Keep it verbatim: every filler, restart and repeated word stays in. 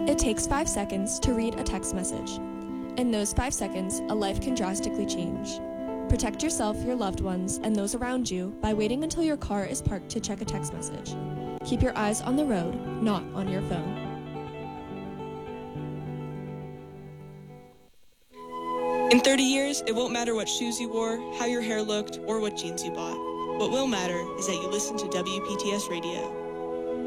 It takes five seconds to read a text message. In those five seconds, a life can drastically change. Protect yourself, your loved ones, and those around you by waiting until your car is parked to check a text message. Keep your eyes on the road, not on your phone. In thirty years, it won't matter what shoes you wore, how your hair looked, or what jeans you bought. What will matter is that you listen to W P T S Radio.